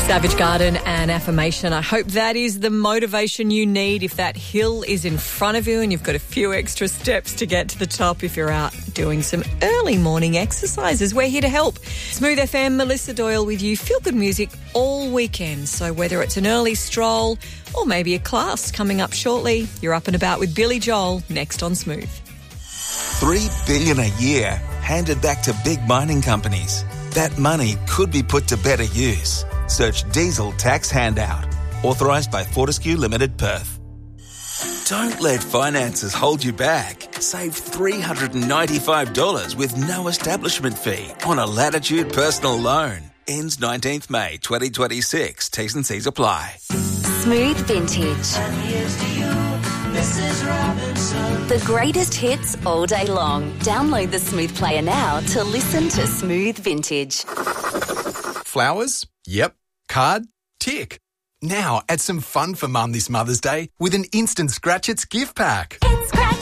Savage Garden and Affirmation. I hope that is the motivation you need if that hill is in front of you and you've got a few extra steps to get to the top if you're out doing some early morning exercises. We're here to help. Smooth FM, Melissa Doyle with you. Feel good music all weekend. So whether it's an early stroll or maybe a class coming up shortly, you're up and about with Billy Joel next on Smooth. $3 billion a year handed back to big mining companies. That money could be put to better use. Search Diesel Tax Handout. Authorised by Fortescue Limited Perth. Don't let finances hold you back. Save $395 with no establishment fee on a Latitude personal loan. Ends 19th May 2026. T's and C's apply. Smooth Vintage. And here's to you, Mrs. Robinson. The greatest hits all day long. Download the Smooth Player now to listen to Smooth Vintage. Flowers? Yep. Card? Tick. Now add some fun for Mum this Mother's Day with an instant Scratch Its gift pack.